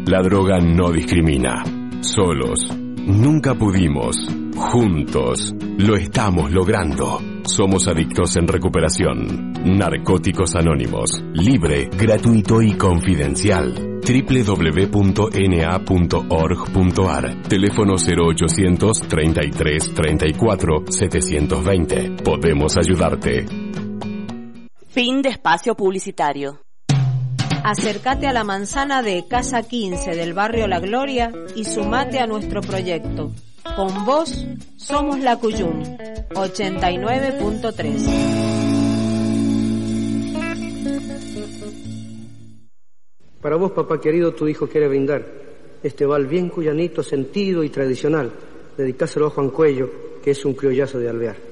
La droga no discrimina. Solos, nunca pudimos. Juntos, lo estamos logrando. Somos Adictos en Recuperación. Narcóticos Anónimos. Libre, gratuito y confidencial. www.na.org.ar. Teléfono 0800 33 34 720. Podemos ayudarte. Fin de espacio publicitario. Acércate a la manzana de Casa 15 del barrio La Gloria y sumate a nuestro proyecto. Con vos somos la Cuyum 89.3. Para vos, papá querido, tu hijo quiere brindar este bal bien cuyanito, sentido y tradicional. Dedicáselo a Juan Cuello, que es un criollazo de Alvear.